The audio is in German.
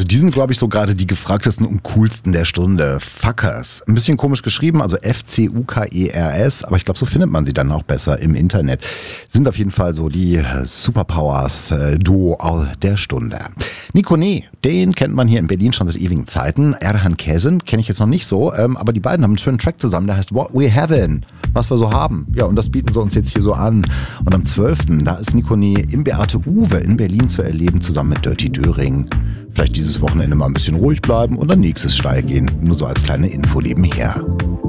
die sind, glaube ich, so gerade die gefragtesten und coolsten der Stunde. Fuckers. Ein bisschen komisch geschrieben, also F-C-U-K-E-R-S, aber ich glaube, so findet man sie dann auch besser im Internet. Sind auf jeden Fall so die Superpowers-Duo der Stunde. Nico Nee, den kennt man hier in Berlin schon seit ewigen Zeiten. Erhan Käsen kenne ich jetzt noch nicht so, aber die beiden haben einen schönen Track zusammen, der heißt What We Havin', was wir so haben. Ja, und das bieten sie uns jetzt hier so an. Und am 12. da ist Nico Nee im Beate Uwe in Berlin zu erleben, zusammen mit Dirty Döring. Vielleicht dieses Wochenende mal ein bisschen ruhig bleiben und dann nächstes steil gehen. Nur so als kleine Info nebenher.